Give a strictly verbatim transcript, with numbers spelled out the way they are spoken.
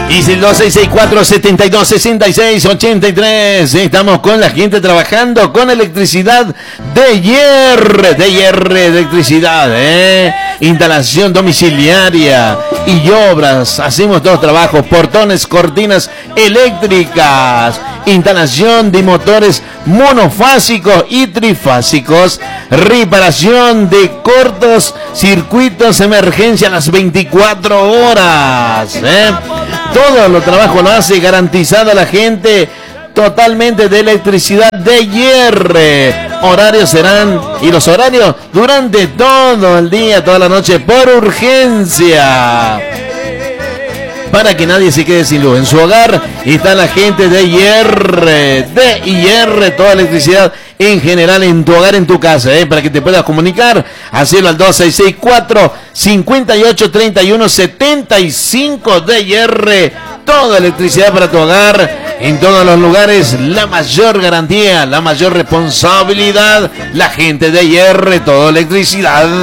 Y si el dos seis seis cuatro, siete dos, seis seis, ocho tres. Estamos con la gente trabajando con electricidad de hierro, de hierro, electricidad, ¿eh? Instalación domiciliaria y obras. Hacemos dos trabajos: portones, cortinas eléctricas, instalación de motores monofásicos y trifásicos, reparación de cortos circuitos, emergencia a las veinticuatro horas, ¿eh? Todo lo trabajo lo hace garantizado a la gente totalmente de electricidad de hierro. Horarios serán, y los horarios durante todo el día, toda la noche, por urgencia, para que nadie se quede sin luz. En su hogar está la gente de I R, de I R, toda electricidad en general en tu hogar, en tu casa, ¿eh? Para que te puedas comunicar, hacelo al dos seis seis cuatro, cinco ocho, tres uno, siete cinco de I R. Toda electricidad para tu hogar, en todos los lugares, la mayor garantía, la mayor responsabilidad, la gente de I R, toda electricidad.